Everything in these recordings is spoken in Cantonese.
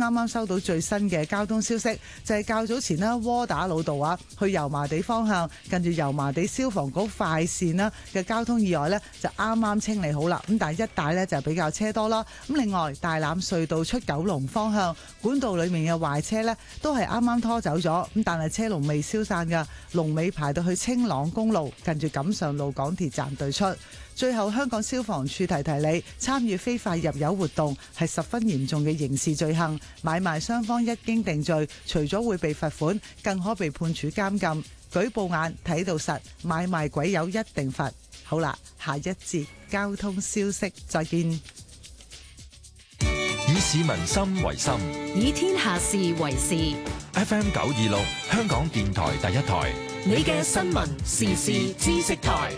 啱啱收到最新嘅交通消息，就係較早前啦，窩打老道去油麻地方向，近住油麻地消防局快線啦嘅交通意外呢，就啱啱清理好啦。咁但係一帶呢，就比較車多啦。咁另外大欖隧道出九龍方向管道裏面嘅壞車呢，都係啱啱拖走咗。咁但係車龍未消散㗎，龍尾排到去青朗公路近住錦上路港鐵站對出。最後，香港消防處提提你，參與非法入油活動係十分嚴重嘅刑事罪行，買賣雙方一經定罪，除咗會被罰款，更可被判處監禁。舉報眼睇到實，買賣鬼友一定罰。好啦，下一節交通消息再見。 以市民心為心， 以天下事為事。 FM 926，香港電台第一台， 你嘅新聞時事知識台。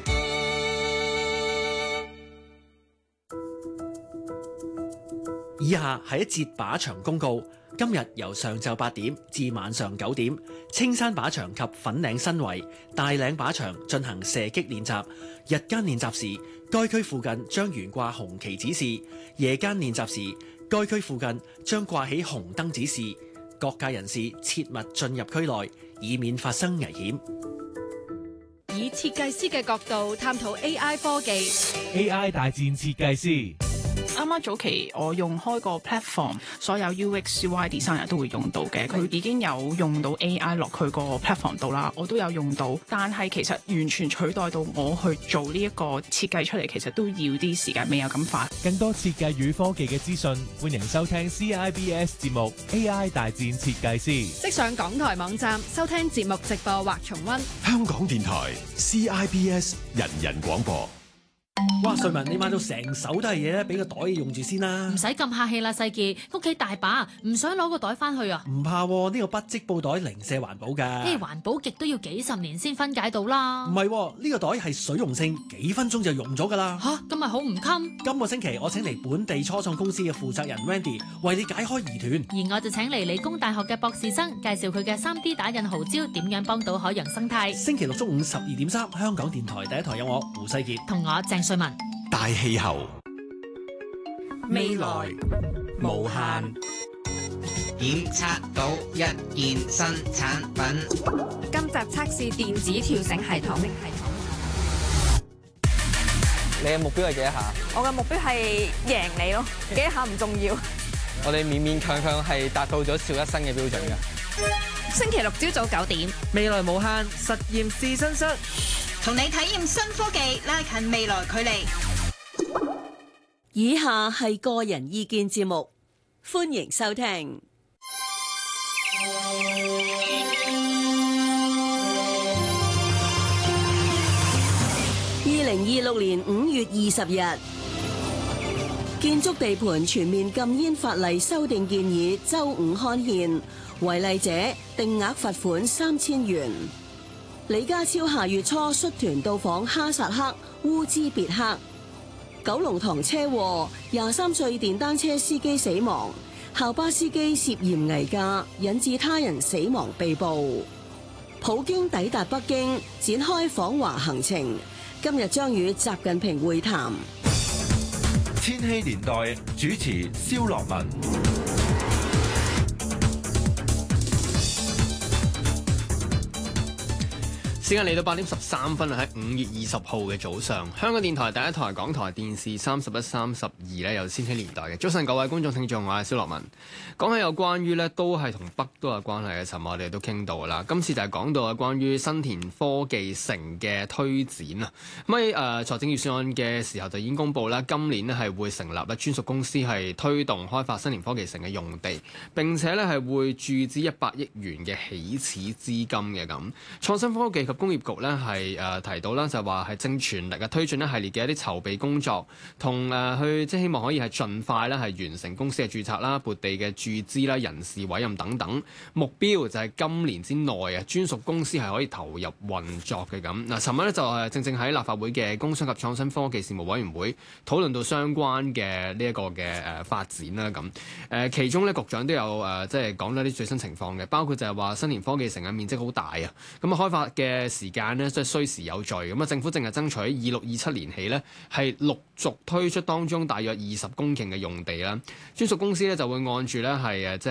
以下係一節靶場公告。今日由上晝8點至晚上9點，青山靶場及粉嶺新圍、大嶺靶場進行射擊練習。日間練習時，該區附近將懸掛紅旗指示；夜間練習時，該區附近將掛起紅燈指示。各界人士切勿進入區內，以免發生危險。 以設計師嘅角度探討 AI 科技。 AI 大戰設計師。 啱啱早期我用開個 platform， 所有 UX、UI designer 都會用到嘅，佢已經有用到 AI 落去個 platform 度啦，我都有用到。但係其實完全取代到我去做呢一個設計出嚟，其實都要啲時間，未有咁快。 更多設計與科技嘅資訊，歡迎收聽 CIBS 節目 AI 大戰設計師。 即上港台網站收聽節目直播或重溫。 香港電台 CIBS 人人廣播。 哇！瑞文，你買到成手都係嘢咧，俾個袋用住先啦。 唔使咁客氣啦，世傑，屋企大把，唔想攞個袋翻去啊。 唔怕喎，呢個不織布袋零舍環保㗎。 環保極都要幾十年先分解到啦。 唔係喎，呢個袋係水溶性，幾分鐘就溶咗㗎啦。 吓，咁咪好唔襟。 今個星期我請嚟本地初創公司嘅負責人 Randy 為你解開疑團， 而我就請嚟理工大學嘅博士生介紹佢嘅 3D 打印號招點樣幫到海洋生態。 星期六中午12.3，香港電台第一台有我胡世傑同我鄭瑞文。 大氣候， 未來無限，檢測到一件新產品。 今集測試電子跳繩系統。 你嘅目標係幾多下？ 我嘅目標係贏你咯，幾多下唔重要。 我哋勉勉強強係達到咗邵一生嘅標準嘅。 星期六朝早9點， 未來無限實驗試身室， 同你體驗新科技，拉近未來距離。 以下係個人意見節目，歡迎收聽。2026年5月20日，建築地盤全面禁煙法例修訂建議周五刊憲，違例者定額罰款3000元。李家超下月初率團到訪哈薩克烏茲別克。九龍塘車禍，23歲電單車司機死亡，校巴司機涉嫌危駕，引致他人死亡被捕。普京抵達北京，展開訪華行程，今日將與習近平會談。 千禧年代主持蕭樂文。 時間嚟到8點13分，喺5月20號嘅早上，香港電台第一台、港台電視31、32咧有千禧年代嘅。早晨各位觀眾聽眾，我係蕭樂文。講起有關於咧，都係同北都有關係嘅，尋日我哋都傾到啦。今次就係講到啊關於新田科技城嘅推展啊。咁喺財政預算案嘅時候就已經公布啦，今年咧係會成立咧專屬公司，係推動開發新田科技城嘅用地，並且咧係會注資100億元嘅起始資金嘅咁。創新科技及工業局咧係提到啦，就係話係正全力推進一系列嘅一啲籌備工作，同去即係希望可以係盡快咧係完成公司嘅註冊啦、撥地嘅注資啦、人事委任等等。目標就係今年之內啊，專屬公司係可以投入運作嘅咁。嗱，尋日咧就係正正喺立法會嘅工商及創新科技事務委員會討論到相關嘅呢一個嘅發展啦咁。其中咧局長都有即係講咗啲最新情況嘅，包括就係話新田科技城嘅面積好大啊，咁啊開發嘅時間呢，即係需時有序，咁啊政府正係爭取26、27年起呢，係陸續推出當中大約20公頃嘅用地啦。專屬公司呢，就會按住呢係即係